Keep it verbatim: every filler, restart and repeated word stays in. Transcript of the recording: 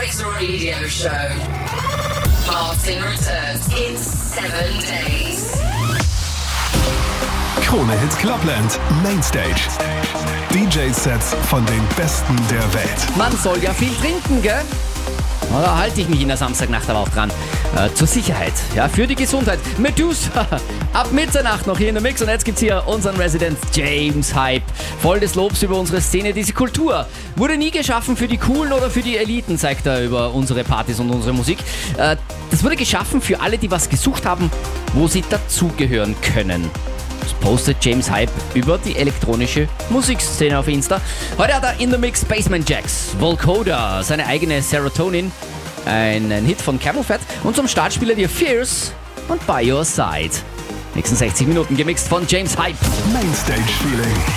Mix Radio Show. Martin returns in seven days. Krone Hits Clubland Mainstage. D J-Sets von den Besten der Welt. Man soll ja viel trinken, gell? Oder halte ich mich in der Samstagnacht aber auch dran. Äh, zur Sicherheit, ja, für die Gesundheit. Medusa, ab Mitternacht noch hier in der Mix. Und jetzt gibt's hier unseren Resident James Hype. Voll des Lobs über unsere Szene. Diese Kultur wurde nie geschaffen für die Coolen oder für die Eliten, zeigt er über unsere Partys und unsere Musik. Äh, das wurde geschaffen für alle, die was gesucht haben, wo sie dazugehören können. Das postet James Hype über die elektronische Musikszene auf Insta. Heute hat er in the Mix Basement Jaxx, Volcoda, seine eigene Serotonin, einen Hit von Camel Fat und zum Start spielt er dir Fierce und By Your Side. Nächsten sechzig Minuten gemixt von James Hype. Mainstage Feeling.